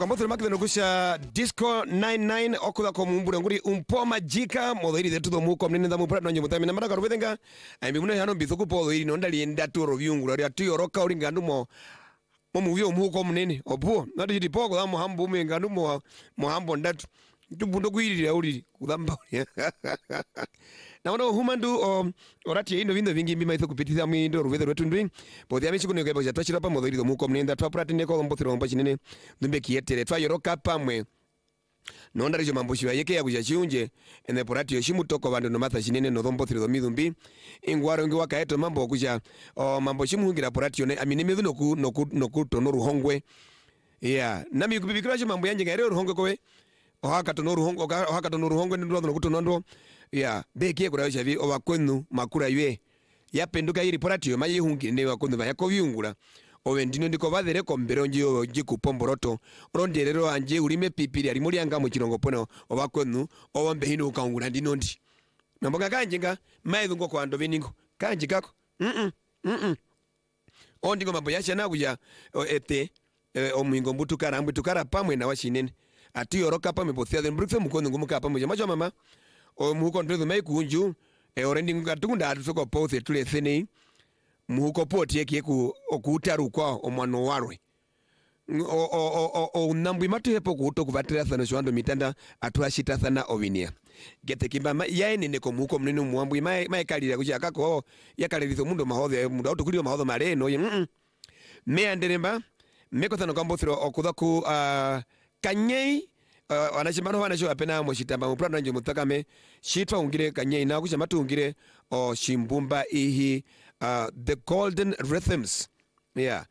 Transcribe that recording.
Kambothero makithano kusha Disco 99 okuda ko mumbure nguri umpoma jika modhiri zetu do muko mnene ndamu prat nonye mutami na maraka rubenga ambi mune hano bithuku po iri nonda lienda turo vyungura ria tuyoroka uri ngandu mo muvyo muko mnene opuo nadi dipoko da muhambo mengandu muhambo ndatu tubundo kuirira uri kudamba na wana humandu orati indo vindo vingi mbima itho kupitiza mwindo ruvetho rwetu ndwing pothi amishi kuno kebo ja twachira pa modhiri do muko mnenda twapurati neko Kambothero mbachi nene ndumbe kietere twayoroka pamwe nonda rijo mambushi yake ya kujachiunje ene porati yoshimutoko vandu no matha chinene no Kambothero do midumbi ingwaro ngi wakaeto mambo kuja mambo shimuhungira porati yone amini mithu noku tono ruhongwe nami kubibikira cho mambo yanje ngere ruhongwe kowe ohaka tono ruhongwe ndo no kutonondo bekie kura chavi obakwenu makura ywe yapenduka iri porati yo mayihungi ne bakwenu bayako byungura owe ndino ndiko bathere ko mbero njiyo jikupomboroto ronderero anje urime pipiri ari muri anga mu kirongo pono obakwenu owambe hino ukangura ndino ndi namboga kanjinga maithu ngo kwando beningo kanji kako ondingo mambo yachana kuja ete omuingo mbutukara ambutukara pamwe na washinene atiyoroka pamwe bothia then brukse mukono ngumuka pamwe jamacho mama muhuko ntwezo mai kunju orendi ngatukunda atusoko pothe tule theni muhuko poti yake okutaru kwa omwano warwe nambwi matuhepo kuto kuvatira thano shwando mitanda atuashita thana ovinia gete kimba yaene neko muhuko mnene muambwi mai kalira kuja kako yakalirizo mundo mahodhe mundo autokulio mahodho mareno meanderemba meko thano Kambothero okuthaku kanyei wanachimano wanasho apena moshitamba muprano nje mutakame shitwa ungire kanyei na kusha matungire shimbumba ihi the golden rhythms